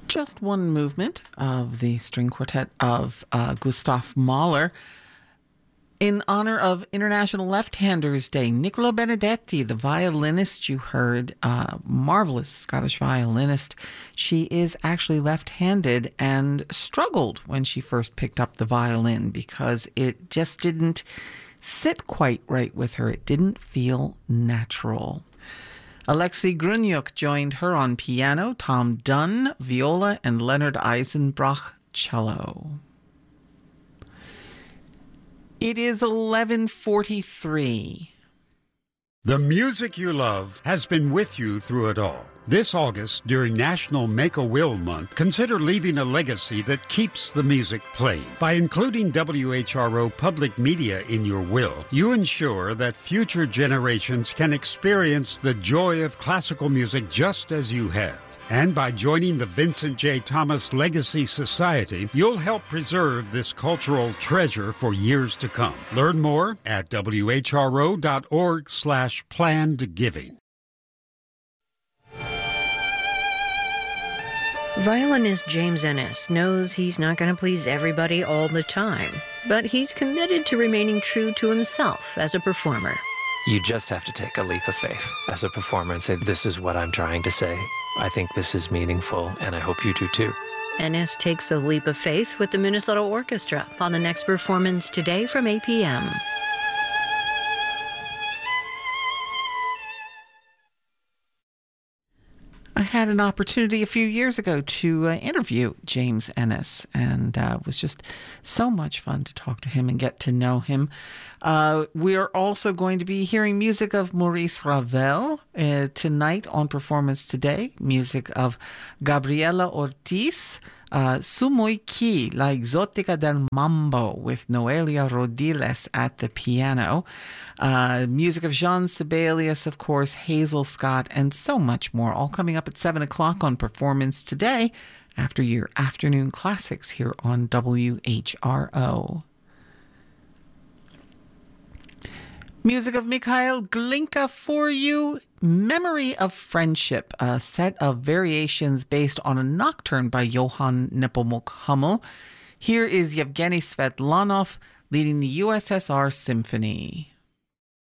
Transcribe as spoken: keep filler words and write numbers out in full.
Just one movement of the string quartet of uh, Gustav Mahler. In honor of International Left-Handers Day, Niccolo Benedetti, the violinist you heard, uh, marvelous Scottish violinist. She is actually left-handed and struggled when she first picked up the violin because it just didn't sit quite right with her. It didn't feel natural. Alexei Grunyuk joined her on piano, Tom Dunn, viola, and Leonard Eisenbach, cello. It is eleven forty-three. The music you love has been with you through it all. This August, during National Make-A-Will Month, consider leaving a legacy that keeps the music playing. By including W H R O Public Media in your will, you ensure that future generations can experience the joy of classical music just as you have. And by joining the Vincent J. Thomas Legacy Society, you'll help preserve this cultural treasure for years to come. Learn more at W H R O dot org slash planned giving. Violinist James Ennis knows he's not going to please everybody all the time, but he's committed to remaining true to himself as a performer. You just have to take a leap of faith as a performer and say, this is what I'm trying to say. I think this is meaningful, and I hope you do too. Ennis takes a leap of faith with the Minnesota Orchestra on the next performance today from eight p.m. I had an opportunity a few years ago to uh, interview James Ennis, and uh, it was just so much fun to talk to him and get to know him. Uh, we are also going to be hearing music of Maurice Ravel uh, tonight on Performance Today, music of Gabriela Ortiz, uh, Su Muy Qui, La Exótica del Mambo with Noelia Rodiles at the piano, uh, music of Jean Sibelius, of course, Hazel Scott, and so much more, all coming up at seven o'clock on Performance Today after your afternoon classics here on W H R O. Music of Mikhail Glinka for you. Memory of Friendship, a set of variations based on a nocturne by Johann Nepomuk Hummel. Here is Yevgeny Svetlanov leading the U S S R Symphony.